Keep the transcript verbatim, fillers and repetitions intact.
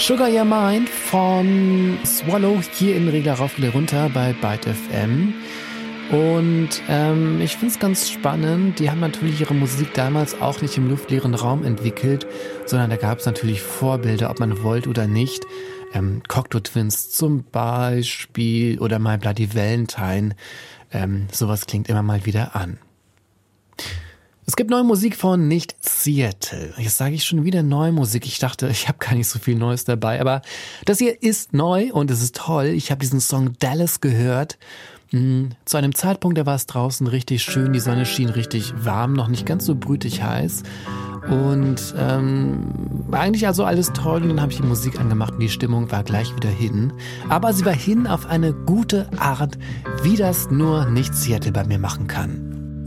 Sugar Your Mind von Swallow hier in Regler rauf, Regler runter bei Byte F M. Und ähm, ich finde es ganz spannend, die haben natürlich ihre Musik damals auch nicht im luftleeren Raum entwickelt, sondern da gab es natürlich Vorbilder, ob man wollte oder nicht. Ähm, Cocteau Twins zum Beispiel oder My Bloody Valentine. Ähm, sowas klingt immer mal wieder an. Es gibt neue Musik von Nicht Seattle. Jetzt sage ich schon wieder neue Musik. Ich dachte, ich habe gar nicht so viel Neues dabei, aber das hier ist neu und es ist toll. Ich habe diesen Song Dallas gehört. Zu einem Zeitpunkt, da war es draußen richtig schön, die Sonne schien richtig warm, noch nicht ganz so brütig heiß. Und ähm, eigentlich also alles toll und dann habe ich die Musik angemacht und die Stimmung war gleich wieder hin. Aber sie war hin auf eine gute Art, wie das nur Nicht Seattle bei mir machen kann.